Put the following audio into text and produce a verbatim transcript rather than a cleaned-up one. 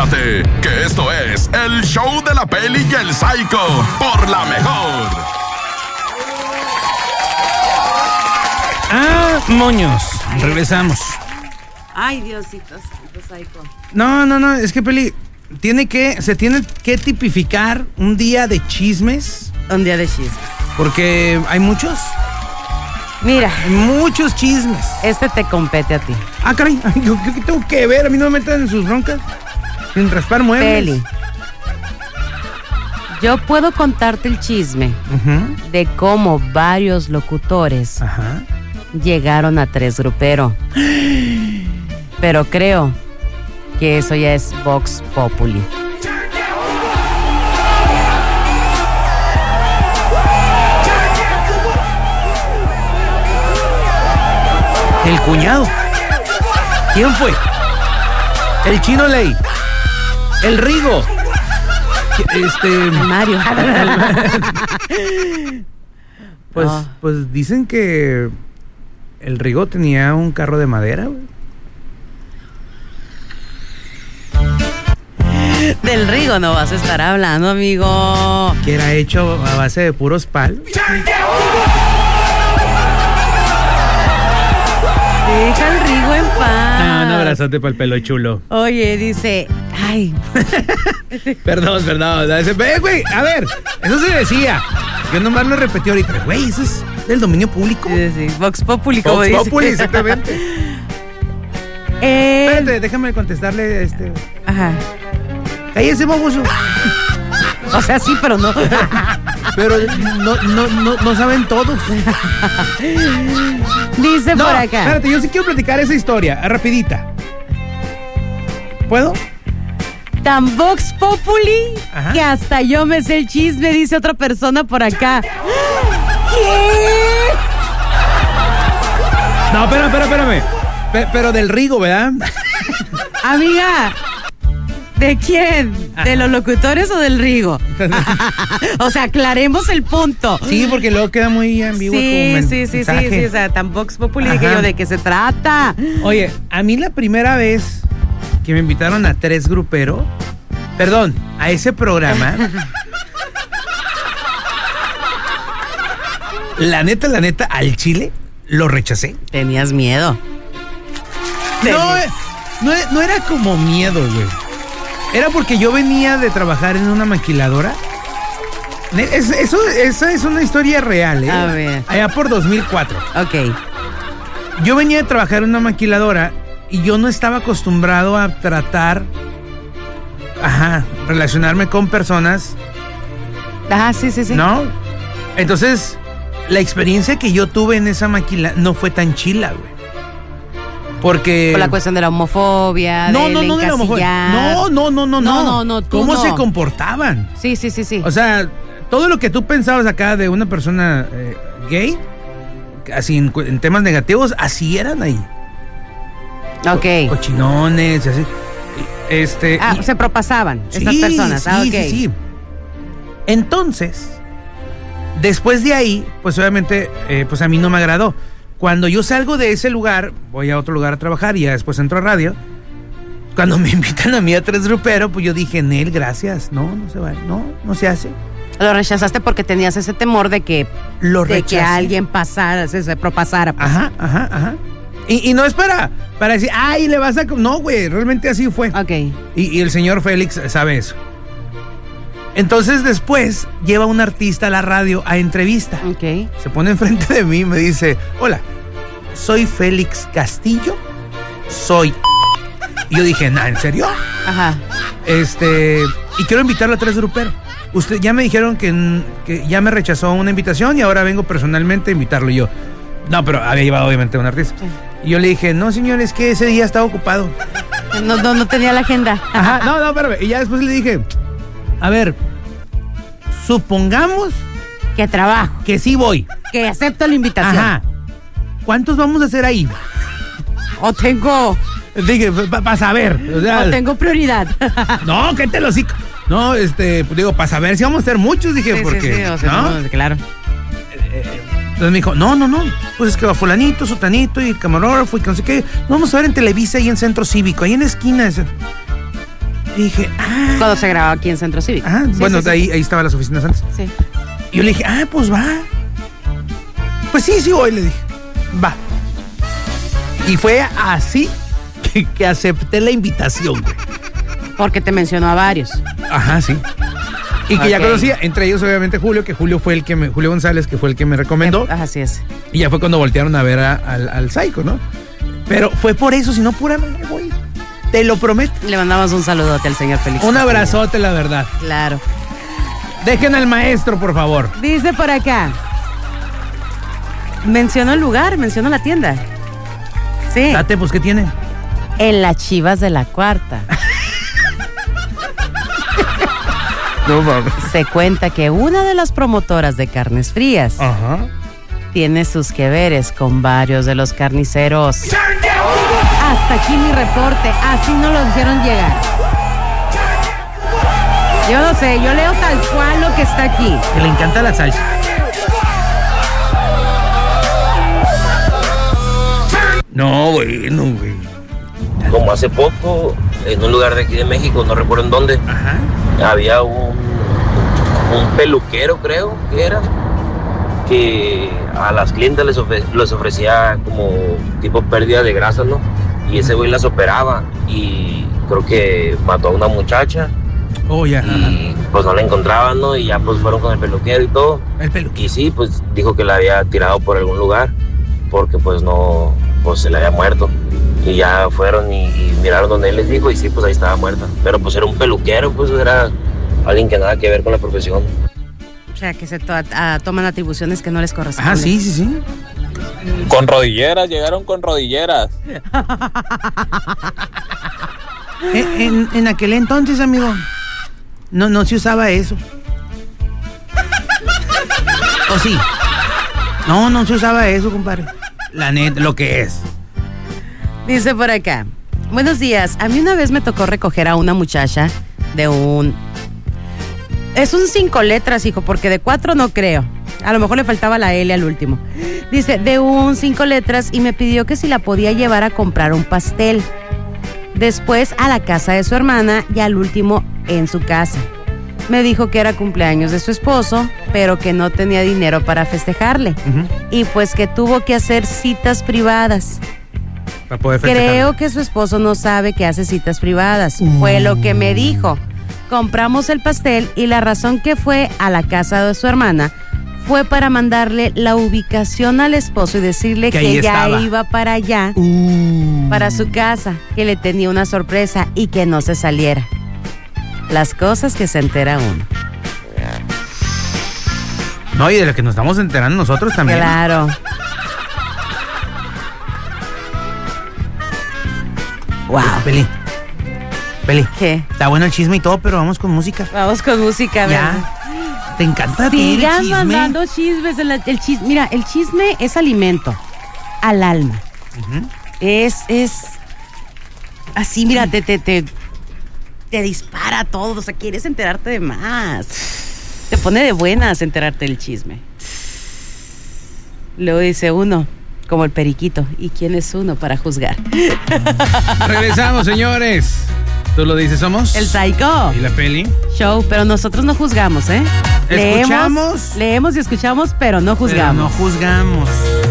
Prepárate, que esto es el show de la Peli y el Psycho por La Mejor. Ah, moños, regresamos. Ay, Diosito santo, Psycho. No, no, no, es que Peli, tiene que, se tiene que tipificar un día de chismes. Un día de chismes. Porque hay muchos. Mira, Hay muchos chismes. este te compete a ti. Ah, caray, yo creo que tengo que ver, a mí no me metan en sus broncas. Sin raspar muebles. Peli. Yo puedo contarte el chisme Uh-huh. de cómo varios locutores Ajá. llegaron a Tres Grupero. Pero creo que eso ya es Vox Populi. El cuñado. ¿Quién fue? El Chino Ley. El Rigo. Este. Mario. Pues, No. pues dicen que el Rigo tenía un carro de madera, güey. Del Rigo no vas a estar hablando, amigo. Que era hecho a base de puros palos. Deja al Rigo en paz. No, no abrazote para el pelo chulo. Oye, dice, ay, Perdón, perdón. Eh, güey, a ver, eso se decía. Yo nomás lo repetí ahorita. Güey, eso es del dominio público. sí, sí, Vox Populi, como Vox dice. Populi, exactamente. Eh, Espérate, déjame contestarle a este. Ajá. Cállese, baboso. O sea, sí, pero no. Pero no, no, no, no saben todos. Dice No, por acá. espérate, yo sí quiero platicar esa historia, rapidita. ¿Puedo? Tan Vox Populi Ajá. que hasta yo me sé el chisme, dice otra persona por acá. ¿Qué? No, espérame, espérame, espérame. Pe- pero del Rigo, ¿verdad? Amiga, ¿de quién? ¿De los locutores o del Rigo? O sea, aclaremos el punto. Sí, porque luego queda muy ambiguo tu Sí, men- sí, sí, sí, mensaje. sí, o sea, tan Vox Populi dije Ajá. yo, ¿de qué se trata? Oye, a mí la primera vez que me invitaron a Tres Grupero, perdón, a ese programa, la neta, la neta, al chile lo rechacé. Tenías miedo. No, eh, no, no era como miedo, güey. Era porque yo venía de trabajar en una maquiladora. Ne- es- eso, esa es una historia real, ¿eh? A ver. Allá por dos mil cuatro. Ok. Yo venía de trabajar en una maquiladora y yo no estaba acostumbrado a tratar, ajá, relacionarme con personas, Ah, sí, sí, sí. ¿no? Entonces, la experiencia que yo tuve en esa maquila no fue tan chila, güey. Porque... Por la cuestión de la homofobia, No, del no, no de la homofobia. encasillar. No, no, no, no, no. No, no, no, tú ¿Cómo no. se comportaban? Sí, sí, sí, sí. O sea, todo lo que tú pensabas acá de una persona eh, gay, así en, cu- en temas negativos, así eran ahí. Ok. Cochinones, y así. Este. Ah, y- se propasaban estas sí, personas. Sí, Ah, ok. sí, sí. Entonces, después de ahí, pues obviamente, eh, pues a mí no me agradó. Cuando yo salgo de ese lugar, voy a otro lugar a trabajar y ya después entro a radio. Cuando me invitan a mí a Tres Grupero, pues yo dije, Nel, gracias. No, no se va, no, no se hace. Lo rechazaste porque tenías ese temor de que, Lo de rechacé. que alguien pasara, se, se propasara. Pues. Ajá, ajá, ajá. Y, y no es para, para decir, ay, le vas a... co-". No, güey, realmente así fue. Ok. Y, y el señor Félix sabe eso. Entonces después lleva un artista a la radio a entrevista. Ok. Se pone enfrente de mí y me dice, hola, soy Félix Castillo, soy... Y yo dije, nah, ¿en serio? Ajá. Este, y quiero invitarlo a Tres Grupero. Usted ya me dijeron que, que ya me rechazó una invitación y ahora vengo personalmente a invitarlo. Y yo, no, pero había llevado obviamente a un artista. Y yo le dije, no, señor, es que ese día estaba ocupado. No, no, no tenía la agenda. Ajá, no, no, espérame. Y ya después le dije, a ver, supongamos Que trabajo, que sí voy. que acepto la invitación. Ajá. ¿Cuántos vamos a hacer ahí? O tengo, Dije, para saber. O sea, o tengo prioridad. no, que te lo hocico. No, este, pues digo, para saber si vamos a ser muchos, dije, Sí, porque. sí, sí, o sea, ¿no? no, claro. Entonces me dijo, no, no, no, pues es que va fulanito, sotanito y el camarógrafo y que no sé qué. Vamos a ver en Televisa y en Centro Cívico, ahí en la esquina. Ese. Y dije, ah. Cuando se grababa aquí en Centro Cívico. Ah, Sí, bueno, sí, de sí. ahí, ahí estaban las oficinas antes. Sí. Y yo le dije, ah, pues va. Pues sí, sí voy, le dije. Va. Y fue así que, que acepté la invitación, güey. Porque te mencionó a varios. Ajá, sí. Y que ya Ok. conocía, entre ellos obviamente Julio, que Julio fue el que me, Julio González, que fue el que me recomendó. Ajá, así es. Y ya fue cuando voltearon a ver a- al, al Psycho, ¿no? Pero fue por eso, si no pura madre, güey. Te lo prometo. Le mandamos un saludote al señor Félix. Un Castillo. abrazote, la verdad. Claro. Dejen al maestro, por favor. Dice por acá. Mencionó el lugar, mencionó la tienda. Sí. Date, pues, ¿qué tiene? En las Chivas de la Cuarta. No mames. Se cuenta que una de las promotoras de carnes frías Ajá. tiene sus que veres con varios de los carniceros. Hasta aquí mi reporte, así no lo hicieron llegar. Yo no sé, yo leo tal cual lo que está aquí. Que le encanta la salsa. No, bueno, güey. Como hace poco, en un lugar de aquí de México, no recuerdo en dónde, Ajá. había un, un peluquero, creo que era, que a las clientes les, ofre- les ofrecía como tipo pérdida de grasa, ¿no? Y ese güey las operaba y creo que mató a una muchacha Oh, ya. y pues no la encontraban, ¿no? Y ya pues fueron con el peluquero y todo. El peluquín. Y sí, pues dijo que la había tirado por algún lugar porque pues no, pues se le había muerto. Y ya fueron y, y miraron donde él les dijo y sí, pues ahí estaba muerta. Pero pues era un peluquero, pues era alguien que nada que ver con la profesión. O sea, que se to- a- toman atribuciones que no les corresponden. Ah, sí, sí, sí. Con rodilleras, llegaron con rodilleras. En, en, en aquel entonces, amigo, no, no se usaba eso. ¿O sí? No, no se usaba eso, compadre. La neta, lo que es. Dice por acá. Buenos días. A mí una vez me tocó recoger a una muchacha de un... Es un cinco letras, hijo, porque de cuatro no creo. A lo mejor le faltaba la L al último. Dice, de un cinco letras y me pidió que si la podía llevar a comprar un pastel. Después a la casa de su hermana y al último en su casa. Me dijo que era cumpleaños de su esposo, pero que no tenía dinero para festejarle. Ujú. Y pues que tuvo que hacer citas privadas. Para poder festejar. Creo que su esposo no sabe que hace citas privadas. Fue lo que me dijo. Compramos el pastel y la razón que fue a la casa de su hermana fue para mandarle la ubicación al esposo y decirle Que que, ahí ya estaba. iba para allá, Uh. para su casa, que le tenía una sorpresa y que no se saliera. Las cosas que se entera uno. No, y de lo que nos estamos enterando nosotros también. Claro. Wow. Peli. Peli. ¿Qué? Está bueno el chisme y todo, pero vamos con música. Vamos con música, ¿verdad? Ya. ¿Te encanta a ti el Sigan chisme? mandando chismes. El, el chis- mira, el chisme es alimento al alma. Ujú. Es, es así, mira, te, te, te, te dispara todo. O sea, quieres enterarte de más. Te pone de buenas enterarte del chisme. Luego dice uno, como el periquito, ¿y quién es uno para juzgar? Regresamos, señores. ¿Tú lo dices, somos? El Psycho ¿Y la peli? Show, pero nosotros no juzgamos, ¿eh? Escuchamos. Leemos, leemos y escuchamos, pero no Pero juzgamos. no juzgamos.